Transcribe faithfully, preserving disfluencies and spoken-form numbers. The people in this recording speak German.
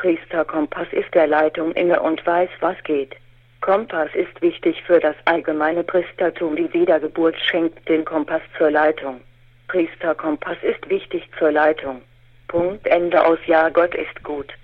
Priesterkompass ist der Leitung inne und weiß, was geht. Kompass ist wichtig für das allgemeine Priestertum. Die Wiedergeburt schenkt den Kompass zur Leitung. Priesterkompass ist wichtig zur Leitung. Punkt Ende aus. Ja, Gott ist gut.